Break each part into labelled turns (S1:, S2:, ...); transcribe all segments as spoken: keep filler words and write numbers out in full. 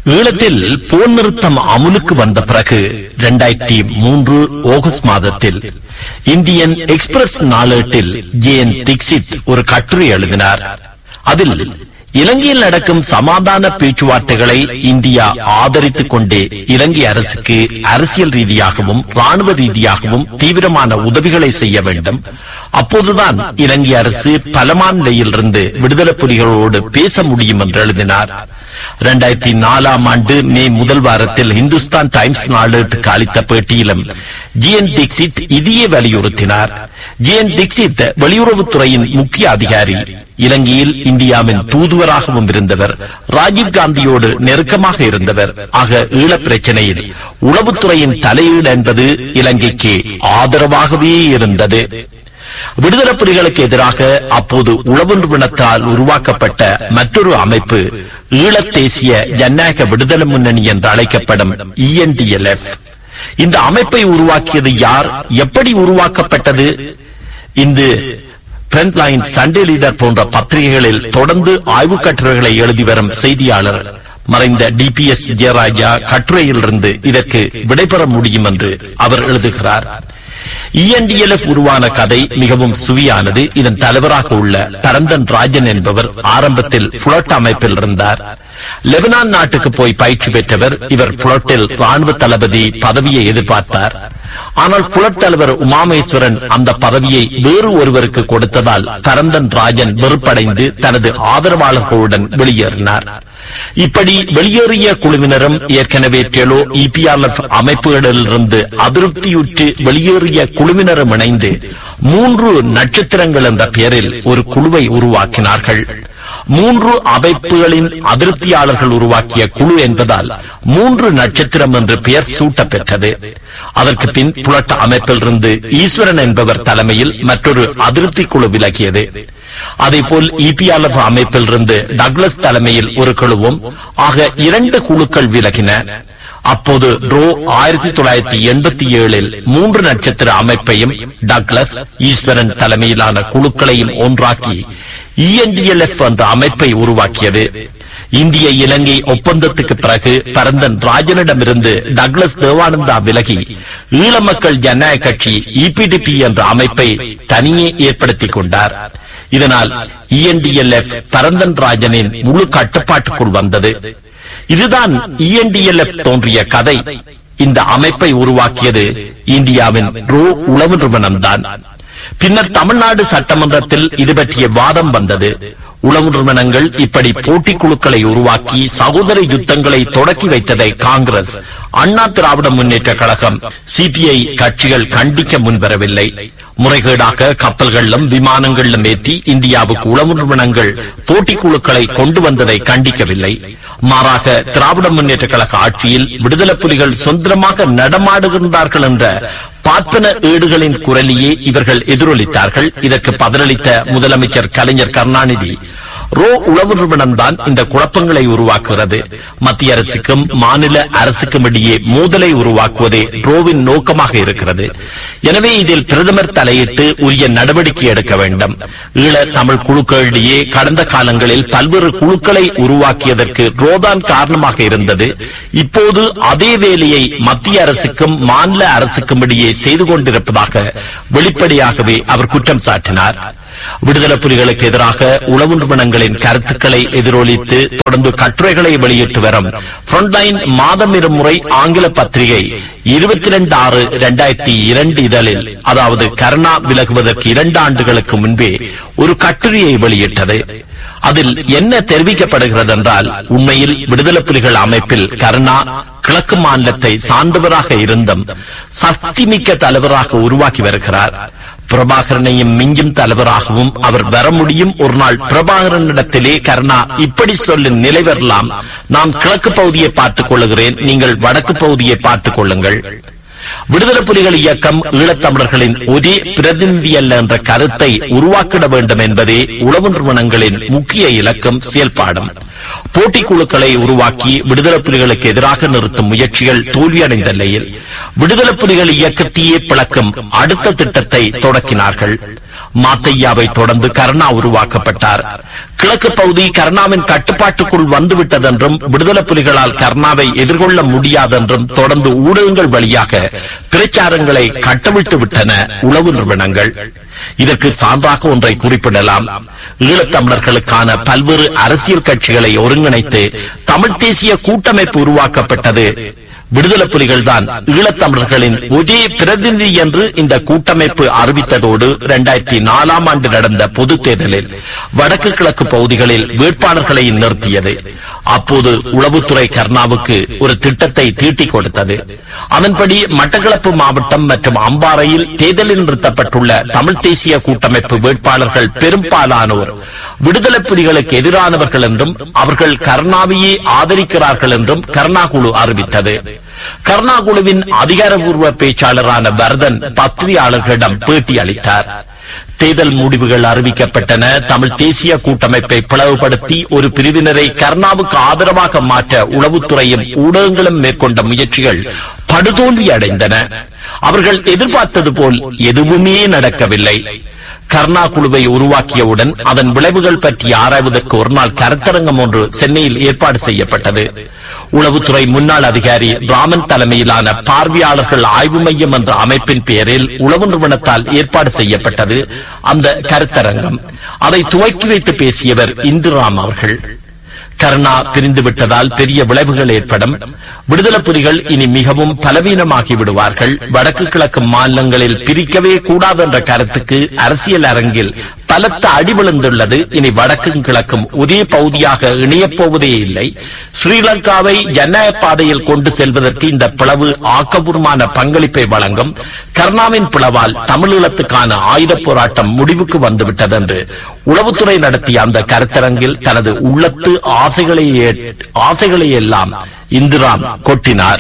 S1: ஈழத்தில் போர் நிறுத்தம் அமுலுக்கு வந்த பிறகு இரண்டாயிரத்தி மூன்று ஆகஸ்ட் மாதத்தில் Indian express நாளேட்டில் J N Dikshit ஒரு கட்டுரை எழுதினார். அதில் இலங்கையில் நடக்கும் சமாதான பேச்சுவார்த்தைகளை இந்தியா ஆதரித்துக் கொண்டே இலங்கை அரசுக்கு அரசியல் ரீதியாகவும் ராணுவ ரீதியாகவும் தீவிரமான உதவிகளை செய்ய வேண்டும். அப்போதுதான் இலங்கை அரசு பலமான நிலையிலிருந்து விடுதலை புலிகளோடு பேச முடியும் என்று எழுதினார். இரண்டாயிரத்தி நாலாம் ஆண்டு மே முதல் வாரத்தில் இந்துஸ்தான் டைம்ஸ் நாளேட்டுக்கு அளித்த பேட்டியிலும் ஜே என் தீக்ஷித் இதையே வலியுறுத்தினார். ஜே என் தீக்ஷித் வெளியுறவுத்துறையின் முக்கிய அதிகாரி, இலங்கையில் இந்தியாவின் தூதுவராகவும் இருந்தவர், ராஜீவ் காந்தியோடு நெருக்கமாக இருந்தவர். ஆக ஈழப் பிரச்சனையில் உளவுத்துறையின் தலையீடு என்பது இலங்கைக்கு ஆதரவாகவே இருந்தது. விடுதலை புலிகளுக்கு எதிராக அப்போது உளவு நிறுவனத்தால் உருவாக்கப்பட்ட மற்றொரு அமைப்பு ஈழத் தேசிய ஜனநாயக விடுதலை முன்னணி என்று அழைக்கப்படும் இ என் டி எல் எஃப். இந்த அமைப்பை உருவாக்கியது யார், எப்படி உருவாக்கப்பட்டது? இந்த ஃப்ரண்ட்லைன், சண்டே லீடர் போன்ற பத்திரிகைகளில் தொடர்ந்து ஆய்வு கட்டுரைகளை எழுதி வரும் செய்தியாளர் மறைந்த டி பி எஸ் ஜெயராஜா கட்டுரையிலிருந்து இதற்கு விடைபெற முடியும் என்று அவர் எழுதுகிறார். இ என் டி எல் எஃப் உருவான கதை மிகவும் சுவியானது. இதன் தலைவராக உள்ள தரந்தன் ராஜன் என்பவர் ஆரம்பத்தில் புளட் அமைப்பில் இருந்தார். லெபனான் நாட்டுக்கு போய் பயிற்சி பெற்றவர். இவர் புளட்டில் ராணுவ தளபதி பதவியை எதிர்பார்த்தார். ஆனால் புலட் தலைவர் உமாமேஸ்வரன் அந்த பதவியை வேறு ஒருவருக்கு கொடுத்ததால் தரந்தன் ராஜன் வெறுப்படைந்து தனது ஆதரவாளர்களுடன் வெளியேறினார். இப்படி வெளியேறிய குழுவினரும் ஏற்கனவே டெலோ இ பி ஆர் எஃப் அமைப்புகளிலிருந்து அதிருப்தியுற்று வெளியேறிய குழுவினரும் இணைந்து மூன்று நட்சத்திரங்கள் என்ற பெயரில் ஒரு குழுவை உருவாக்கினார்கள். மூன்று அமைப்புகளின் அதிருப்தியாளர்கள் உருவாக்கிய குழு என்பதால் மூன்று நட்சத்திரம் என்று பெயர் சூட்ட பெற்றது. அதற்கு பின் புலட் அமைப்பிலிருந்து ஈஸ்வரன் என்பவர் தலைமையில் மற்றொரு அதிருப்தி குழு விலகியது. அதேபோல் இ பி ஆர் எஃப் அமைப்பில் இருந்து டக்ளஸ் தலைமையில் ஒரு குழுவும் ஆக இரண்டு குழுக்கள் விலகின. அப்போது ரோ ஆயிரத்தி தொள்ளாயிரத்தி எண்பத்தி ஏழில் மூன்று நட்சத்திர அமைப்பையும் டக்ளஸ், ஈஸ்வரன் தலைமையிலான குழுக்களையும் ஒன்றாக்கி இ என் டி எல் எஃப் என்ற அமைப்பை உருவாக்கியது. இந்திய இலங்கை ஒப்பந்தத்துக்கு பிறகு பரந்தன் ராஜனிடமிருந்து டக்ளஸ் தேவானந்தா விலகி ஈழ மக்கள் ஜனநாயக கட்சி இ பி டி பி என்ற அமைப்பை தனியே ஏற்படுத்திக் கொண்டார். இதனால் இ என் டி எல் எஃப் பரந்தன் ராஜனின் முழு கட்டுப்பாட்டுக்குள் வந்தது. இதுதான் இ என் டி எல் எஃப் தோன்றிய கதை. இந்த அமைப்பை உருவாக்கியது இந்தியாவின் ரோ உளவு நிறுவனம்தான். பின்னர் தமிழ்நாடு சட்டமன்றத்தில் இது பற்றிய வாதம் வந்தது. உளவு நிறுவனங்கள் இப்படி போட்டி குழுக்களை உருவாக்கி சகோதர யுத்தங்களை தொடக்கி வைத்ததை காங்கிரஸ், அண்ணா திராவிட முன்னேற்ற கழகம், சி பி ஐ கட்சிகள் கண்டிக்க முன்வரவில்லை. முறைகேடாக கப்பல்களிலும் விமானங்களிலும் ஏற்றி இந்தியாவுக்கு உளவு நிறுவனங்கள் போட்டி குழுக்களை கொண்டு வந்ததை கண்டிக்கவில்லை. மாறாக திராவிட முன்னேற்ற கழக ஆட்சியில் விடுதலை புலிகள் சுதந்திரமாக நடமாடுகின்றார்கள் என்ற பார்ப்பன ஏடுகளின் குரலையே இவர்கள் எதிரொலித்தார்கள். இதற்கு பதிலளித்த முதலமைச்சர் கலைஞர் கருணாநிதி, ரோ உளவு நிறுவனம் தான் இந்த குழப்பங்களை உருவாக்குகிறது, மத்திய அரசுக்கும் மாநில அரசுக்கும் இடையே மோதலை உருவாக்குவதே ரோவின் நோக்கமாக இருக்கிறது. எனவே இதில் பிரதமர் தலையிட்டு உரிய நடவடிக்கை எடுக்க வேண்டும். ஈழ தமிழ் குழுக்களிடையே கடந்த காலங்களில் பல்வேறு குழுக்களை உருவாக்கியதற்கு ரோதான் காரணமாக இருந்தது. இப்போது அதே வேலையை மத்திய அரசுக்கும் மாநில அரசுக்கும் இடையே செய்து கொண்டிருப்பதாக வெளிப்படையாகவே அவர் குற்றம் சாட்டினார். விடுதலை புலிகளுக்கு எதிராக உளவு நிறுவனங்களின் கருத்துக்களை எதிரொலித்து தொடர்ந்து கட்டுரைகளை வெளியிட்டு வரும் ஃப்ரண்ட்லைன் மாதம் இருமுறை ஆங்கில பத்திரிகை இருபத்தி இரண்டு ஆறு இரண்டாயிரத்தி இரண்டு இதழில், அதாவது கருணா விலகுவதற்கு இரண்டு ஆண்டுகளுக்கு முன்பே ஒரு கட்டுரையை வெளியிட்டது. அதில் என்ன தெரிவிக்கப்படுகிறது என்றால், உண்மையில் விடுதலை புலிகள் அமைப்பில் கருணா கிழக்கு மாநிலத்தை சார்ந்தவராக இருந்தும் சக்திமிக்க தலைவராக உருவாக்கி வருகிறார். பிரபாகரனையும் மிஞ்சும் தலைவராகவும் அவர் வர முடியும். ஒரு நாள் பிரபாகரனிடத்திலே கருணா இப்படி சொல்லும் நிலை வரலாம், நாம் கிழக்கு பகுதியை பார்த்துக் கொள்ளுகிறேன், நீங்கள் வடக்கு பகுதியை பார்த்துக் கொள்ளுங்கள். விடுதலை புலிகள் இயக்கம் ஈழத்தமிழர்களின் ஒரே பிரதிநிதி அல்ல என்ற கருத்தை உருவாக்கிட வேண்டும் என்பதே உளவு நிறுவனங்களின் முக்கிய இலக்கம், செயல்பாடும். போட்டி குழுக்களை உருவாக்கி விடுதலை புலிகளுக்கு எதிராக நிறுத்தும் முயற்சிகள் தோல்வியடைந்த நிலையில் விடுதலை புலிகள் இயக்கத்தையே பிளக்கும் அடுத்த திட்டத்தை தொடக்கினார்கள். மாத்தையாவை தொடர்ந்து கருணா உருவாக்கப்பட்டார். கிழக்கு பகுதி கருணாவின் கட்டுப்பாட்டுக்குள் வந்துவிட்டதென்றும் விடுதலை புலிகளால் கருணாவை எதிர்கொள்ள முடியாதென்றும் தொடர்ந்து ஊடகங்கள் வழியாக பிரச்சாரங்களை கட்டவிழ்த்து விட்டன உளவு நிறுவனங்கள். இதற்கு சான்றாக ஒன்றை குறிப்பிடலாம். ஈழத்தமிழர்களுக்கான பல்வேறு அரசியல் கட்சிகளை ஒருங்கிணைத்து தமிழ் தேசிய கூட்டமைப்பு உருவாக்கப்பட்டது. விடுதலை புலிகள் தான் ஈழத்தமிழர்களின் ஒரே பிரதிநிதி என்று இந்த கூட்டமைப்பு அறிவித்ததோடு இரண்டாயிரத்தி நாலாம் ஆண்டு நடந்த பொது தேர்தலில் வடக்கு கிழக்கு பகுதிகளில் வேட்பாளர்களை நிறுத்தியது. அப்போது உளவுத்துறை கருணாவுக்கு ஒரு திட்டத்தை தீட்டிக் கொடுத்தது. அதன்படி மட்டக்களப்பு மாவட்டம் மற்றும் அம்பாறையில் தேர்தலில் நிறுத்தப்பட்டுள்ள தமிழ் தேசிய கூட்டமைப்பு வேட்பாளர்கள் பெரும்பாலானோர் விடுதலை புலிகளுக்கு எதிரானவர்கள் என்றும் அவர்கள் கருணாவையே ஆதரிக்கிறார்கள் என்றும் கருணா குழு அறிவித்தது. கருணா குழுவின் அதிகாரப்பூர்வ பேச்சாளரான வரதன் பத்திரிகையாளர்களிடம் பேட்டி அளித்தார். தேர்தல் முடிவுகள் அறிவிக்கப்பட்டன. தமிழ் தேசிய கூட்டமைப்பை பிளவுபடுத்தி ஒரு பிரிவினரை கருணாவுக்கு ஆதரவாக மாற்ற உளவுத்துறையும் ஊடகங்களும் மேற்கொண்ட முயற்சிகள் படுதோல்வி அடைந்தன. அவர்கள் எதிர்பார்த்தது போல் எதுவுமே நடக்கவில்லை. கருணா குழுவை உருவாக்கியவுடன் அதன் விளைவுகள் பற்றி ஆராய்வதற்கு ஒரு நாள் கருத்தரங்கம் ஒன்று சென்னையில் ஏற்பாடு செய்யப்பட்டது. உளவுத்துறை முன்னாள் அதிகாரி ராமன் தலைமையிலான பார்வையாளர்கள் ஆய்வு மையம் என்ற அமைப்பின் பெயரில் உளவு நிறுவனத்தால் ஏற்பாடு செய்யப்பட்டது அந்த கருத்தரங்கம். அதை துவக்கி வைத்து பேசியவர் இந்துராம் அவர்கள். கருணா பிரிந்து விட்டதால் பெரிய விளைவுகள் ஏற்படும். விடுதலை புலிகள் இனி மிகவும் பலவீனமாகி விடுவார்கள். வடக்கு கிழக்கு மாநிலங்களில் பிரிக்கவே கூடாது என்ற கருத்துக்கு அரசியல் அரங்கில் பலத்த அடி விழுந்துள்ளது. இனி வடக்கும் கிழக்கும் ஒரே பகுதியாக இணையப் போவதே இல்லை. ஸ்ரீலங்காவை ஜனநாயக பாதையில் கொண்டு செல்வதற்கு இந்த பிளவு ஆக்கப்பூர்வமான பங்களிப்பை வழங்கும். கருணாவின் பிளவால் தமிழீழத்துக்கான ஆயுத போராட்டம் முடிவுக்கு வந்துவிட்டது என்று உளவுத்துறை நடத்திய அந்த கருத்தரங்கில் தனது உள்ளத்து ஆசைகளை ஆசைகளை எல்லாம் இந்திராம் கொட்டினார்.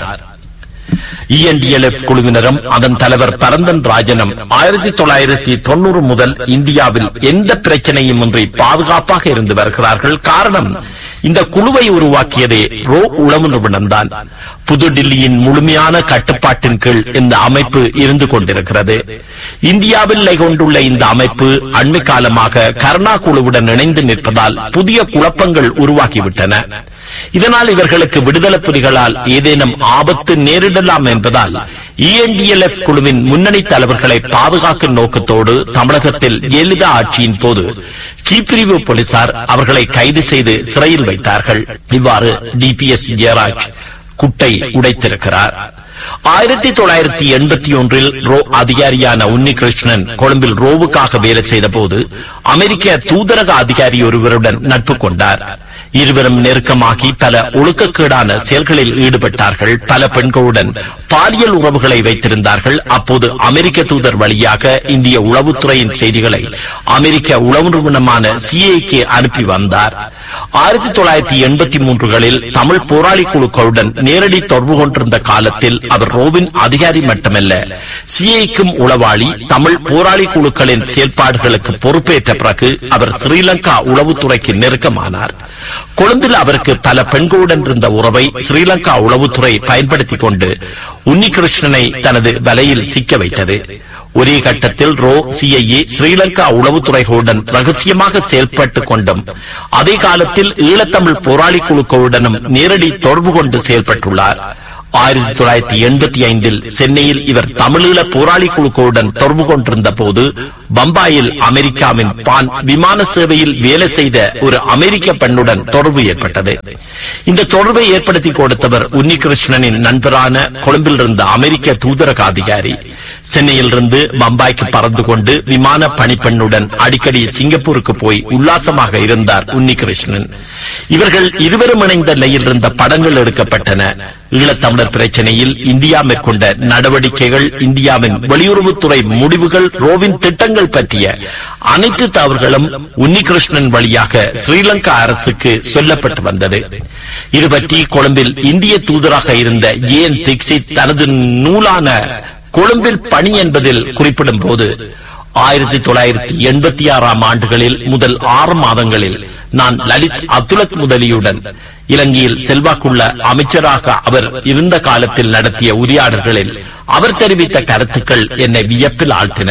S1: இஎன்டிஎல்எஃப் குழுவினரும் அதன் தலைவர் பரந்தன் ராஜனும் ஆயிரத்தி தொள்ளாயிரத்தி தொண்ணூறு முதல் இந்தியாவில் எந்த பிரச்சனையும் இன்றி பாதுகாப்பாக இருந்து வருகிறார்கள். காரணம், இந்த குழுவை உருவாக்கியதே ரோ உளவு நிறுவனம்தான். புதுடில்லியின் முழுமையான கட்டுப்பாட்டின் கீழ் இந்த அமைப்பு இருந்து கொண்டிருக்கிறது. இந்தியாவில் நிலை கொண்டுள்ள இந்த அமைப்பு அண்மை காலமாக கருணா குழுவுடன் இணைந்து நிற்பதால் புதிய குழப்பங்கள் உருவாக்கிவிட்டன. இதனால் இவர்களுக்கு விடுதலை புலிகளால் ஏதேனும் ஆபத்து நேரிடலாம் என்பதால் இஎன்டிஎல்எஃப் குழுவின் முன்னணி தலைவர்களை பாதுகாக்கும் நோக்கத்தோடு தமிழகத்தில் ஜெயலலிதா ஆட்சியின் போது கீப்பிரிவு போலீசார் அவர்களை கைது செய்து சிறையில் வைத்தார்கள். இவ்வாறு டிபிஎஸ் ஜெயராஜ் குட்டை உடைத்திருக்கிறார். ஆயிரத்தி தொள்ளாயிரத்தி எண்பத்தி ஒன்றில் ரோ அதிகாரியான உன்னிகிருஷ்ணன் கொழும்பில் ரோவுக்காக வேலை செய்த போது அமெரிக்க தூதரக அதிகாரி ஒருவருடன் நட்பு கொண்டார். இருவரும் நெருக்கமாகி பல ஒழுக்கக்கேடான செயல்களில் ஈடுபட்டார்கள். பல பெண்களுடன் பாலியல் உறவுகளை வைத்திருந்தார்கள். அப்போது அமெரிக்க தூதர் வழியாக இந்திய உளவுத்துறையின் செய்திகளை அமெரிக்க உளவு நிறுவனமான சிஐஏக்கு அனுப்பி வந்தார். ஆயிரத்தி தொள்ளாயிரத்தி எண்பத்தி மூன்றுகளில் தமிழ் போராளி குழுக்களுடன் நேரடி தொடர்பு கொண்டிருந்த காலத்தில் அவர் ரோவின் அதிகாரி மட்டுமல்ல, சிஐக்கும் உளவாளி. தமிழ் போராளி குழுக்களின் செயல்பாடுகளுக்கு பொறுப்பேற்ற பிறகு அவர் ஸ்ரீலங்கா உளவுத்துறைக்கு நெருக்கமானார். கொழும்பில் அவருக்கு பல பெண்களுடன் இருந்த உறவை ஸ்ரீலங்கா உளவுத்துறை பயன்படுத்திக் கொண்டு உன்னிகிருஷ்ணனை தனது வலையில் சிக்க வைத்தது. ஒரே கட்டத்தில் ரோ சிஐஏ ஸ்ரீலங்கா உளவுத்துறைகளுடன் ரகசியமாக செயல்பட்டுக் கொண்டும் அதே காலத்தில் ஈழத்தமிழ் போராளி குழுக்களுடனும் நேரடி தொடர்பு கொண்டு செயல்பட்டுள்ளார். ஆயிரத்தி தொள்ளாயிரத்தி எண்பத்தி ஐந்தில் சென்னையில் இவர் தமிழீழ போராளி குழுக்களுடன் தொடர்பு கொண்டிருந்த போது பம்பாயில் அமெரிக்காவின் பான் விமான சேவையில் வேலை செய்த ஒரு அமெரிக்க பெண்ணுடன் தொடர்பு ஏற்பட்டது. இந்த தொடர்பை ஏற்படுத்தி கொடுத்தவர் உன்னிகிருஷ்ணனின் நண்பரான கொழும்பில் இருந்த அமெரிக்க தூதரக அதிகாரி. சென்னையில் இருந்து பம்பாய்க்கு பறந்து கொண்டு விமான பணிப்பெண்ணுடன் அடிக்கடி சிங்கப்பூருக்கு போய் உல்லாசமாக இருந்தார் உன்னிகிருஷ்ணன். இவர்கள் இருவரும் இணைந்த நிலையில் இருந்த படங்கள் எடுக்கப்பட்டன. ஈழத்தமிழர் பிரச்சனையில் இந்தியா மேற்கொண்ட நடவடிக்கைகள், இந்தியாவின் வெளியுறவுத்துறை முடிவுகள், ரோவின் திட்டங்கள் பற்றிய அனைத்து தவறுகளும் உன்னிகிருஷ்ணன் வழியாக ஸ்ரீலங்கா அரசுக்கு சொல்லப்பட்டு வந்தது. இது பற்றி கொழும்பில் இந்திய தூதராக இருந்த ஜேஎன் தீக்ஷித் தனது நூலான கொழும்பில் பணி என்பதில் குறிப்பிடும் போது, ஆயிரத்தி தொள்ளாயிரத்தி எண்பத்தி ஆறாம் ஆண்டுகளில் முதல் ஆறு மாதங்களில் நான் லலித் அத்துலத் முதலியுடன் இலங்கையில் செல்வாக்குள்ள அமைச்சராக அவர் இருந்த காலத்தில் நடத்திய உரையாடல்களில் அவர் தெரிவித்த கருத்துக்கள் என்னை வியப்பில் ஆழ்த்தின.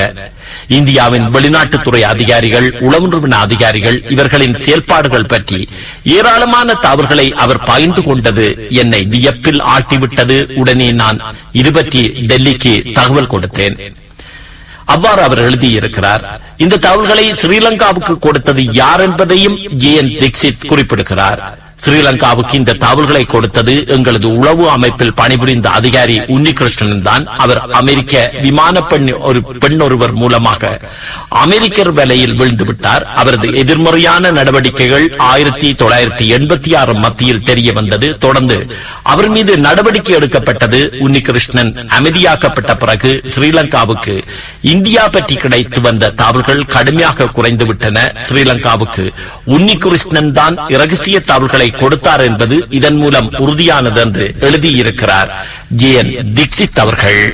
S1: இந்தியாவின் வெளிநாட்டுத்துறை அதிகாரிகள், உளவு நிறுவன அதிகாரிகள் இவர்களின் செயல்பாடுகள் பற்றி ஏராளமான தகவல்களை அவர் பகிர்ந்து கொண்டது என்னை வியப்பில் ஆழ்த்திவிட்டது. உடனே நான் இது பற்றி டெல்லிக்கு தகவல் கொடுத்தேன். அவ்வாறு அவர் எழுதியிருக்கிறார். இந்த தகவல்களை ஸ்ரீலங்காவுக்கு கொடுத்தது யார் என்பதையும் ஜே என் தீக்ஷித் குறிப்பிடுகிறார். ஸ்ரீலங்காவுக்கு இந்த தகவல்களை கொடுத்தது எங்களது உளவு அமைப்பில் பணிபுரிந்த அதிகாரி உன்னிகிருஷ்ணன் தான். அவர் அமெரிக்க விமான பெண் ஒரு பெண் ஒருவர் மூலமாக அமெரிக்கர் வேலையில் விழுந்து விட்டார். அவரது எதிர்மறையான நடவடிக்கைகள் ஆயிரத்தி தொள்ளாயிரத்தி எண்பத்தி ஆறு மத்தியில் தெரிய வந்தது. தொடர்ந்து அவர் மீது நடவடிக்கை எடுக்கப்பட்டது. உன்னிகிருஷ்ணன் அமைதியாக்கப்பட்ட பிறகு ஸ்ரீலங்காவுக்கு இந்தியா பற்றி கிடைத்து வந்த தகவல்கள் கடுமையாக குறைந்துவிட்டன. ஸ்ரீலங்காவுக்கு உன்னிகிருஷ்ணன் தான் இரகசிய தகவல்களை கொடுத்தார் என்பது இதன் மூலம் உறுதியானது என்று எழுதியிருக்கிறார் ஜே என் தீக்ஷித் அவர்கள்.